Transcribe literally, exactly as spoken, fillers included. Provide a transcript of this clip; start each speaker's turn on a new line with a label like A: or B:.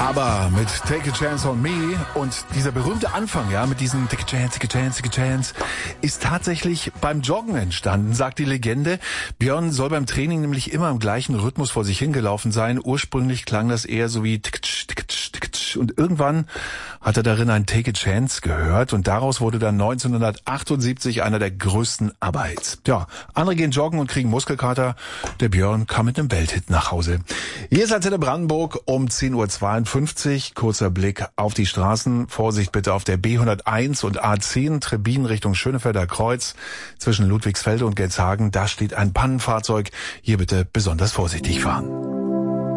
A: Aber mit Take a Chance on Me und dieser berühmte Anfang, ja, mit diesem Take a Chance, Take a Chance, Take a Chance, ist tatsächlich beim Joggen entstanden, sagt die Legende. Björn soll beim Training nämlich immer im gleichen Rhythmus vor sich hingelaufen sein. Ursprünglich klang das eher so wie und irgendwann hat er darin ein Take a Chance gehört und daraus wurde dann neunzehnhundertachtundsiebzig einer der größten ABBA-Hits. Ja, andere gehen joggen und kriegen Muskelkater. Der Björn kam mit einem Welthit nach Hause. Hier ist Antenne Brandenburg um zehn Uhr zweiundfünfzig. Kurzer Blick auf die Straßen. Vorsicht bitte auf der B hunderteins und A zehn, Trebin Richtung Schönefelder Kreuz zwischen Ludwigsfelde und Gelshagen. Da steht ein Pannenfahrzeug. Hier bitte besonders vorsichtig fahren.